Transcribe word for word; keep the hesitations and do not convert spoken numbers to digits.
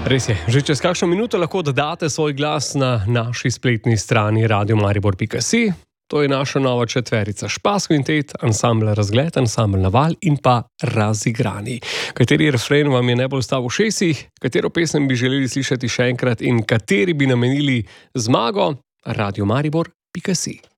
Res je, že čez kakšno minuto lahko dodate svoj glas na naši spletni strani radio maribor pika si. To je naša nova četverica Špas kvintet, ansambl Razgled, ansambl Naval in pa Razigrani. Kateri refren vam je najbolj stal v ušesih, katero pesem bi želeli slišati še enkrat in kateri bi namenili zmago? radio maribor pika si.